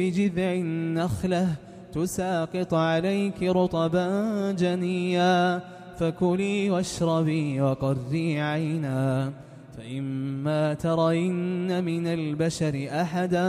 بجذع النخلة تساقط عليك رطبا جنيا فكلي واشربي وقري عينا فإما ترين من البشر أحدا